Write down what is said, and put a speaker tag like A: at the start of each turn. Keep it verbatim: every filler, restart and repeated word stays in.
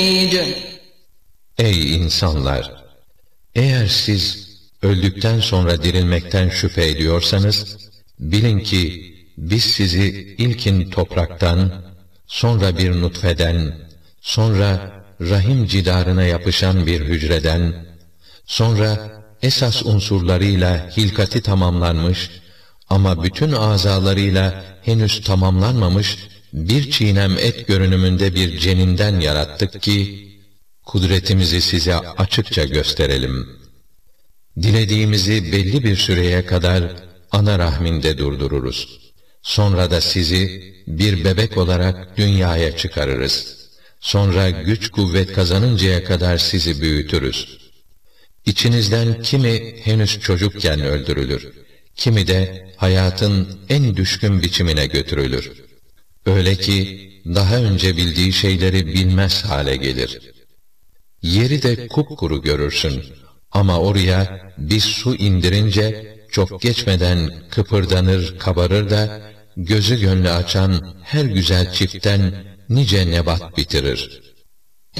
A: Ey insanlar! Eğer siz öldükten sonra dirilmekten şüphe ediyorsanız, bilin ki biz sizi ilkin topraktan, sonra bir nutfeden, sonra rahim cidarına yapışan bir hücreden, sonra esas unsurlarıyla hilkati tamamlanmış ama bütün azalarıyla henüz tamamlanmamış bir çiğnem et görünümünde bir ceninden yarattık ki, kudretimizi size açıkça gösterelim. Dilediğimizi belli bir süreye kadar ana rahminde durdururuz. Sonra da sizi bir bebek olarak dünyaya çıkarırız. Sonra güç kuvvet kazanıncaya kadar sizi büyütürüz. İçinizden kimi henüz çocukken öldürülür, kimi de hayatın en düşkün biçimine götürülür. Öyle ki daha önce bildiği şeyleri bilmez hale gelir. Yeri de kupkuru görürsün ama oraya bir su indirince çok geçmeden kıpırdanır, kabarır da gözü gönlü açan her güzel çiftten nice nebat bitirir.